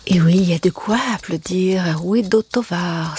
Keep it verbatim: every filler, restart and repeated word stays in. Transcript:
Et oui, il y a de quoi applaudir Guido Tovar.